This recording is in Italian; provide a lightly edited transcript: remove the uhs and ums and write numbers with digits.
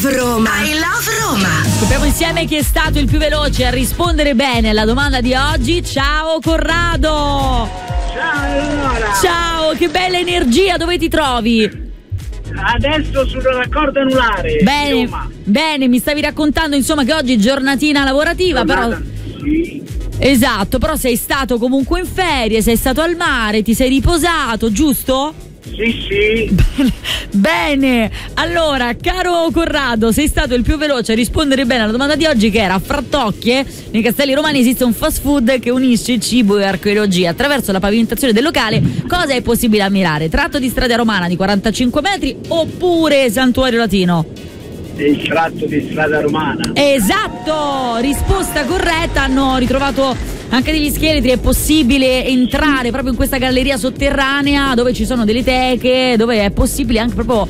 love Roma. I love Roma. Scopriamo insieme chi è stato il più veloce a rispondere bene alla domanda di oggi. Ciao Corrado. Ciao allora. Ciao, che bella energia, dove ti trovi? Adesso sul raccordo anulare. Bene, bene, mi stavi raccontando insomma che oggi è giornatina lavorativa, però. Sì. Esatto, però sei stato comunque in ferie, sei stato al mare, ti sei riposato, giusto? Sì. Bene, allora caro Corrado, sei stato il più veloce a rispondere bene alla domanda di oggi, che era: a Frattocchie, nei Castelli Romani, esiste un fast food che unisce cibo e archeologia. Attraverso la pavimentazione del locale cosa è possibile ammirare? Tratto di strada romana di 45 metri oppure santuario latino? Il tratto di strada romana. Esatto, risposta corretta. Hanno ritrovato anche degli scheletri. È possibile entrare proprio in questa galleria sotterranea dove ci sono delle teche, dove è possibile anche proprio